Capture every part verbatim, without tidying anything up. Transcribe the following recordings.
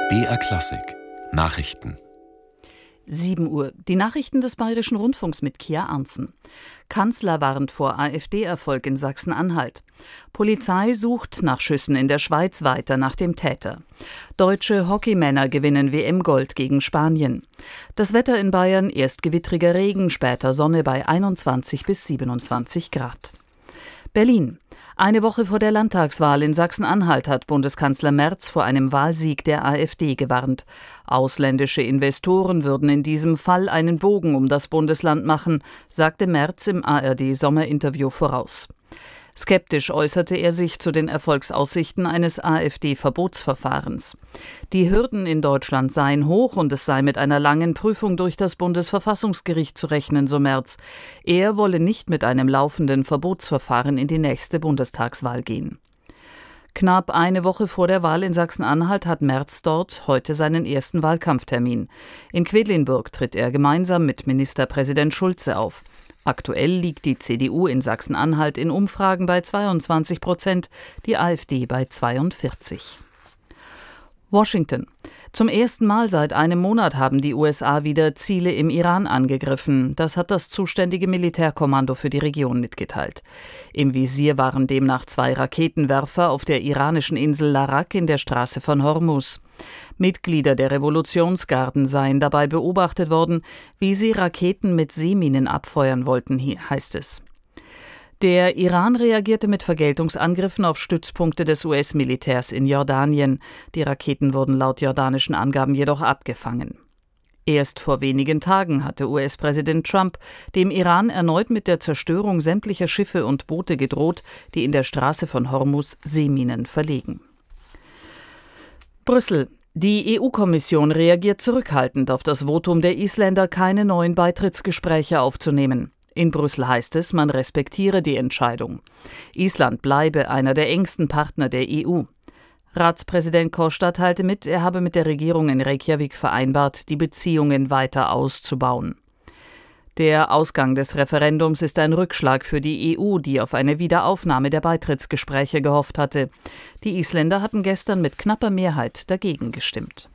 B R Klassik Nachrichten. sieben Uhr. Die Nachrichten des Bayerischen Rundfunks mit Kia Arntzen. Kanzler warnt vor AfD-Erfolg in Sachsen-Anhalt. Polizei sucht nach Schüssen in der Schweiz weiter nach dem Täter. Deutsche Hockeymänner gewinnen W M-Gold gegen Spanien. Das Wetter in Bayern: erst gewittriger Regen, später Sonne bei einundzwanzig bis siebenundzwanzig Grad. Berlin. Eine Woche vor der Landtagswahl in Sachsen-Anhalt hat Bundeskanzler Merz vor einem Wahlsieg der AfD gewarnt. Ausländische Investoren würden in diesem Fall einen Bogen um das Bundesland machen, sagte Merz im A R D-Sommerinterview voraus. Skeptisch äußerte er sich zu den Erfolgsaussichten eines AfD-Verbotsverfahrens. Die Hürden in Deutschland seien hoch und es sei mit einer langen Prüfung durch das Bundesverfassungsgericht zu rechnen, so Merz. Er wolle nicht mit einem laufenden Verbotsverfahren in die nächste Bundestagswahl gehen. Knapp eine Woche vor der Wahl in Sachsen-Anhalt hat Merz dort heute seinen ersten Wahlkampftermin. In Quedlinburg tritt er gemeinsam mit Ministerpräsident Schulze auf. Aktuell liegt die C D U in Sachsen-Anhalt in Umfragen bei zweiundzwanzig Prozent, die AfD bei zweiundvierzig. Washington. Zum ersten Mal seit einem Monat haben die U S A wieder Ziele im Iran angegriffen. Das hat das zuständige Militärkommando für die Region mitgeteilt. Im Visier waren demnach zwei Raketenwerfer auf der iranischen Insel Larak in der Straße von Hormuz. Mitglieder der Revolutionsgarden seien dabei beobachtet worden, wie sie Raketen mit Seeminen abfeuern wollten, heißt es. Der Iran reagierte mit Vergeltungsangriffen auf Stützpunkte des U S-Militärs in Jordanien. Die Raketen wurden laut jordanischen Angaben jedoch abgefangen. Erst vor wenigen Tagen hatte U S-Präsident Trump dem Iran erneut mit der Zerstörung sämtlicher Schiffe und Boote gedroht, die in der Straße von Hormuz Seeminen verlegen. Brüssel. Die E U-Kommission reagiert zurückhaltend auf das Votum der Isländer, keine neuen Beitrittsgespräche aufzunehmen. In Brüssel heißt es, man respektiere die Entscheidung. Island bleibe einer der engsten Partner der E U. Ratspräsident Costa teilte mit, er habe mit der Regierung in Reykjavik vereinbart, die Beziehungen weiter auszubauen. Der Ausgang des Referendums ist ein Rückschlag für die E U, die auf eine Wiederaufnahme der Beitrittsgespräche gehofft hatte. Die Isländer hatten gestern mit knapper Mehrheit dagegen gestimmt.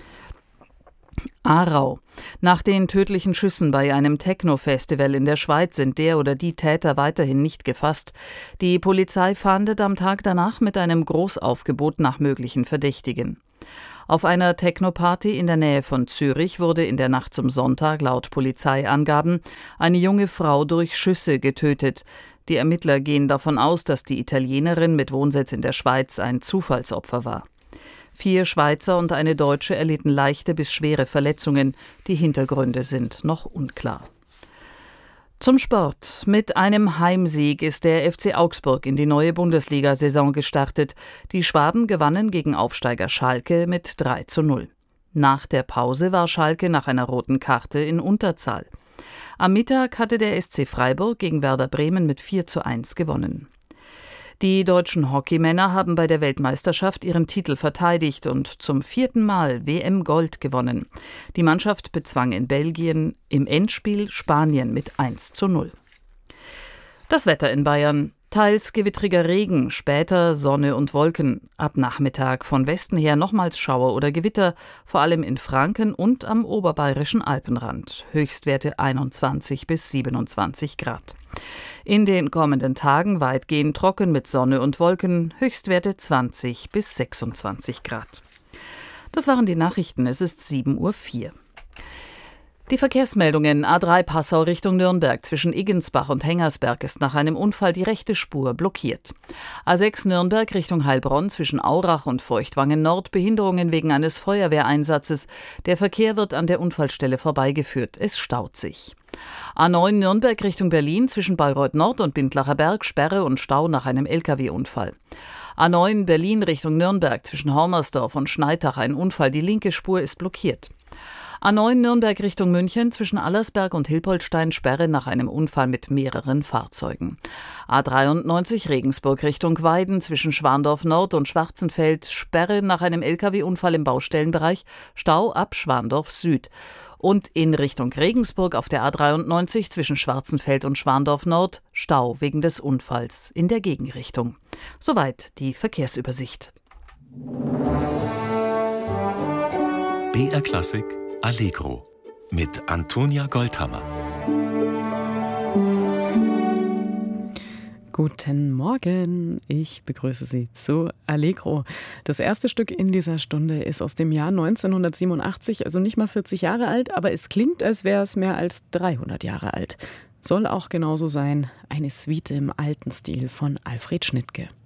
Aarau. Nach den tödlichen Schüssen bei einem Techno-Festival in der Schweiz sind der oder die Täter weiterhin nicht gefasst. Die Polizei fahndet am Tag danach mit einem Großaufgebot nach möglichen Verdächtigen. Auf einer Techno-Party in der Nähe von Zürich wurde in der Nacht zum Sonntag laut Polizeiangaben eine junge Frau durch Schüsse getötet. Die Ermittler gehen davon aus, dass die Italienerin mit Wohnsitz in der Schweiz ein Zufallsopfer war. Vier Schweizer und eine Deutsche erlitten leichte bis schwere Verletzungen. Die Hintergründe sind noch unklar. Zum Sport. Mit einem Heimsieg ist der F C Augsburg in die neue Bundesliga-Saison gestartet. Die Schwaben gewannen gegen Aufsteiger Schalke mit drei zu null. Nach der Pause war Schalke nach einer roten Karte in Unterzahl. Am Mittag hatte der S C Freiburg gegen Werder Bremen mit vier zu eins gewonnen. Die deutschen Hockeymänner haben bei der Weltmeisterschaft ihren Titel verteidigt und zum vierten Mal W M-Gold gewonnen. Die Mannschaft bezwang in Belgien im Endspiel Spanien mit eins zu null. Das Wetter in Bayern. Teils gewittriger Regen, später Sonne und Wolken. Ab Nachmittag von Westen her nochmals Schauer oder Gewitter, vor allem in Franken und am oberbayerischen Alpenrand. Höchstwerte einundzwanzig bis siebenundzwanzig Grad. In den kommenden Tagen weitgehend trocken mit Sonne und Wolken, Höchstwerte zwanzig bis sechsundzwanzig Grad. Das waren die Nachrichten, es ist sieben Uhr vier. Die Verkehrsmeldungen: A drei Passau Richtung Nürnberg zwischen Iggensbach und Hengersberg ist nach einem Unfall die rechte Spur blockiert. A sechs Nürnberg Richtung Heilbronn zwischen Aurach und Feuchtwangen Nord Behinderungen wegen eines Feuerwehreinsatzes. Der Verkehr wird an der Unfallstelle vorbeigeführt. Es staut sich. A neun Nürnberg Richtung Berlin zwischen Bayreuth Nord und Bindlacher Berg Sperre und Stau nach einem L K W-Unfall. A neun Berlin Richtung Nürnberg zwischen Hormersdorf und Schneitach ein Unfall. Die linke Spur ist blockiert. A neun Nürnberg Richtung München zwischen Allersberg und Hilpoltstein Sperre nach einem Unfall mit mehreren Fahrzeugen. A dreiundneunzig Regensburg Richtung Weiden zwischen Schwandorf Nord und Schwarzenfeld Sperre nach einem L K W-Unfall im Baustellenbereich, Stau ab Schwandorf Süd. Und in Richtung Regensburg auf der A dreiundneunzig zwischen Schwarzenfeld und Schwandorf Nord Stau wegen des Unfalls in der Gegenrichtung. Soweit die Verkehrsübersicht. B R Klassik Allegro mit Antonia Goldhammer. Guten Morgen, ich begrüße Sie zu Allegro. Das erste Stück in dieser Stunde ist aus dem Jahr neunzehnhundertsiebenundachtzig, also nicht mal vierzig Jahre alt, aber es klingt, als wäre es mehr als dreihundert Jahre alt. Soll auch genauso sein, eine Suite im alten Stil von Alfred Schnittke.